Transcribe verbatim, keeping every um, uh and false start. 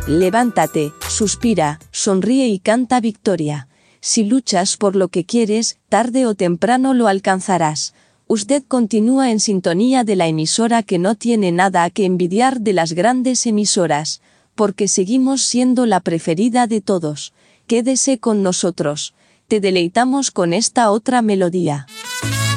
Levántate, suspira, sonríe y canta victoria. Si luchas por lo que quieres, tarde o temprano lo alcanzarás. Usted continúa en sintonía de la emisora que no tiene nada que envidiar de las grandes emisoras, porque seguimos siendo la preferida de todos. Quédese con nosotros. Te deleitamos con esta otra melodía.